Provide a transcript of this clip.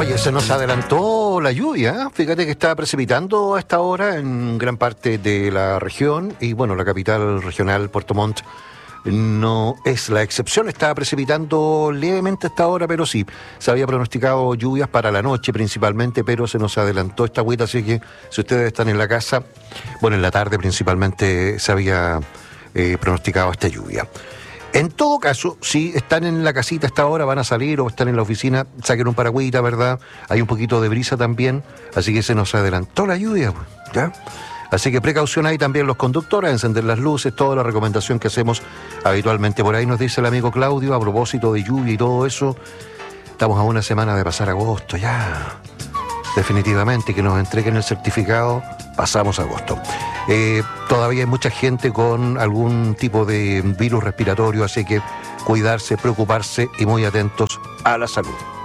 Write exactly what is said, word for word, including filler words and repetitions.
Oye, se nos adelantó la lluvia, ¿eh? Fíjate que está precipitando a esta hora en gran parte de la región y bueno, la capital regional, Puerto Montt, no es la excepción. Está precipitando levemente a esta hora, pero sí, se había pronosticado lluvias para la noche principalmente, pero se nos adelantó esta agüita, así que si ustedes están en la casa, bueno, en la tarde principalmente se había eh, pronosticado esta lluvia. En todo caso, si están en la casita a esta hora, van a salir o están en la oficina, saquen un paragüita, ¿verdad? Hay un poquito de brisa también, así que se nos adelantó la lluvia, ¿ya? Así que precaución ahí también los conductores, encender las luces, toda la recomendación que hacemos habitualmente. Por ahí nos dice el amigo Claudio, a propósito de lluvia y todo eso, estamos a una semana de pasar agosto, ya. Definitivamente, que nos entreguen el certificado, pasamos agosto. Eh, todavía hay mucha gente con algún tipo de virus respiratorio, así que cuidarse, preocuparse y muy atentos a la salud.